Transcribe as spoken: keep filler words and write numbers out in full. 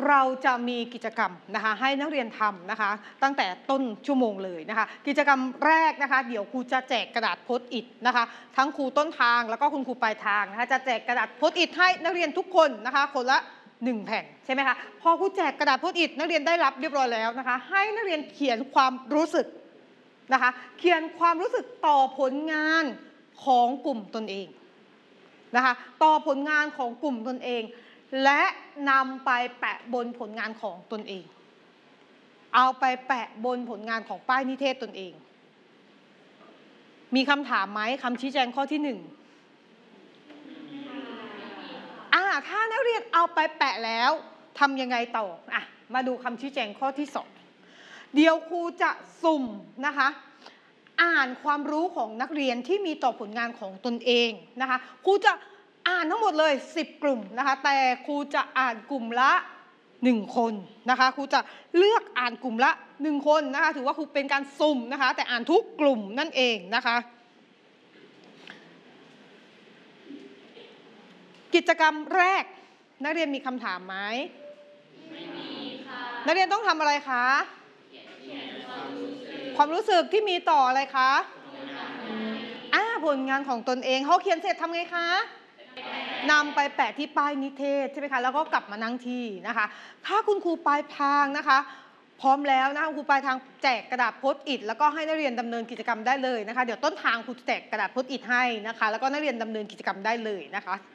เราจะมีกิจกรรมนะคะให้นักเรียนทำนะคะตั้งแต่ต้นชั่วโมงเลยนะคะกิจกรรมแรกนะคะเดี๋ยวครูจะแจกกระดาษโพสต์อิทนะคะทั้งครูต้นทางแล้วก็คุณครูปลายทางนะคะจะแจกกระดาษโพสต์อิทให้นักเรียนทุกคนนะคะคนละหนึ่งแผ่นใช่ไหมคะพอครูแจกกระดาษโพสต์อิทนักเรียนได้รับเรียบร้อยแล้วนะคะให้นักเรียนเขียนความรู้สึกนะคะเขียนความรู้สึกต่อผลงานของกลุ่มตนเองนะคะต่อผลงานของกลุ่มตนเองและนำไปแปะบนผลงานของตนเองเอาไปแปะบนผลงานของป้ายนิเทศตนเองมีคำถามไหมคำชี้แจงข้อที่หนึ่งอ่าถ้านักเรียนเอาไปแปะแล้วทำยังไงต่ออ่ะมาดูคำชี้แจงข้อที่สองเดี๋ยวครูจะสุ่มนะคะอ่านความรู้ของนักเรียนที่มีต่อผลงานของตนเองนะคะครูจะอ่านทั้งหมดเลยสิบกลุ่มนะคะแต่ครูจะอ่านกลุ่มละหนึ่งคนนะคะครูจะเลือกอ่านกลุ่มละหนึ่งคนนะคะถือว่าครูเป็นการสุ่มนะคะแต่อ่านทุกกลุ่มนั่นเองนะคะกิจกรรมแรกนักเรียนมีคำถามไหมไม่มีค่ะนักเรียนต้องทำอะไรคะความรู้สึกที่มีต่ออะไรคะอ่าผลงานของตนเองเขาเขียนเสร็จทำไงคะนำไปแปะที่ป้ายนิเทศใช่ไหมคะแล้วก็กลับมานั่งที่นะคะถ้าคุณครูปลายทางนะคะพร้อมแล้วนะคะครูปลายทางแจกกระดาษโพสต์อิทแล้วก็ให้นักเรียนดำเนินกิจกรรมได้เลยนะคะเดี๋ยวต้นทางครูแจกกระดาษโพสต์อิทให้นะคะแล้วก็นักเรียนดำเนินกิจกรรมได้เลยนะคะ